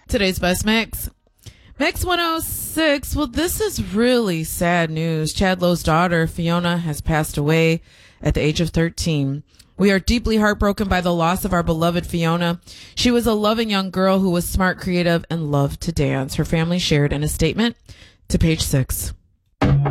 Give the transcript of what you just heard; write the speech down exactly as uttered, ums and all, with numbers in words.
Today's best mix. Mix one oh six. Well, this is really sad news. Chad Lowe's daughter, Fiona, has passed away at the age of thirteen. We are deeply heartbroken by the loss of our beloved Fiona. She was a loving young girl who was smart, creative, and loved to dance. Her family shared in a statement to Page Six.